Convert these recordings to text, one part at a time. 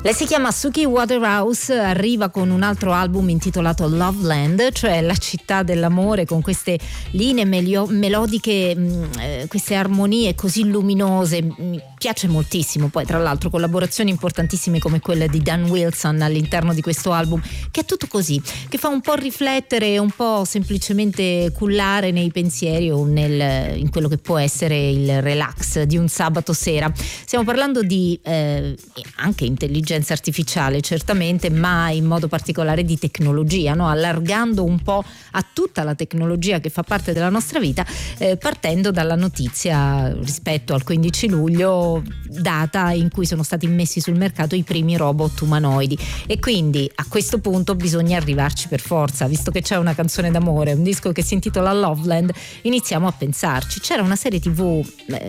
Lei si chiama Suki Waterhouse, arriva con un altro album intitolato Loveland, cioè la città dell'amore, con queste linee melodiche, queste armonie così luminose. Mi piace moltissimo. Poi tra l'altro collaborazioni importantissime come quella di Dan Wilson all'interno di questo album, che è tutto così, che fa un po' riflettere, un po' semplicemente cullare nei pensieri o in quello che può essere il relax di un sabato sera. Stiamo parlando di anche intelligenza artificiale certamente, ma in modo particolare di tecnologia, no? Allargando un po' a tutta la tecnologia che fa parte della nostra vita, partendo dalla notizia rispetto al 15 luglio, data in cui sono stati messi sul mercato i primi robot umanoidi, e quindi a questo punto bisogna arrivarci per forza, visto che c'è una canzone d'amore, un disco che si intitola Loveland, iniziamo a pensarci. C'era una serie TV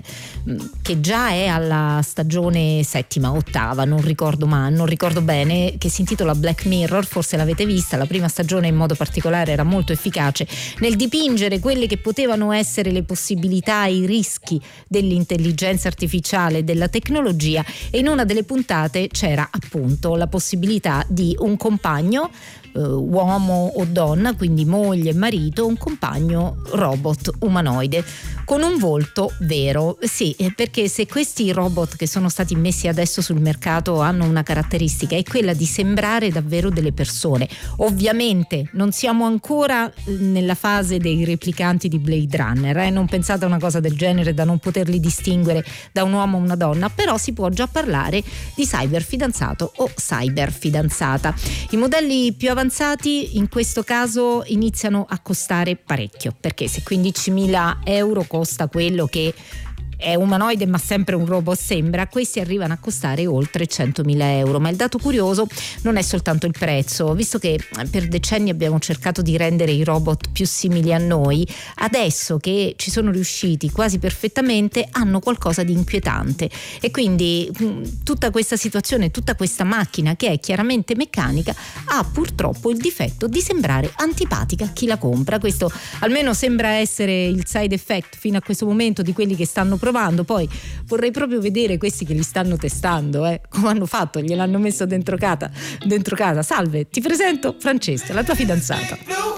che già è alla stagione 7ª, 8ª, non ricordo bene, che si intitola Black Mirror, forse l'avete vista. La prima stagione in modo particolare era molto efficace nel dipingere quelle che potevano essere le possibilità, i rischi dell'intelligenza artificiale, della tecnologia, e in una delle puntate c'era appunto la possibilità di un compagno, uomo o donna, quindi moglie e marito, un compagno robot umanoide con un volto vero. Sì, perché se questi robot che sono stati messi adesso sul mercato hanno una caratteristica, è quella di sembrare davvero delle persone. Ovviamente non siamo ancora nella fase dei replicanti di Blade Runner, non pensate a una cosa del genere da non poterli distinguere da un uomo o una donna, però si può già parlare di cyber fidanzato o cyber fidanzata. I modelli più avanzati in questo caso iniziano a costare parecchio, perché se 15.000 euro costa quello che è umanoide ma sempre un robot sembra, questi arrivano a costare oltre 100.000 euro. Ma il dato curioso non è soltanto il prezzo, visto che per decenni abbiamo cercato di rendere i robot più simili a noi, adesso che ci sono riusciti quasi perfettamente hanno qualcosa di inquietante, e quindi tutta questa situazione, tutta questa macchina che è chiaramente meccanica ha purtroppo il difetto di sembrare antipatica a chi la compra. Questo almeno sembra essere il side effect fino a questo momento di quelli che stanno provando. Poi vorrei proprio vedere questi che li stanno testando, come hanno fatto, gliel'hanno messo dentro casa. Salve, ti presento Francesca, la tua fidanzata.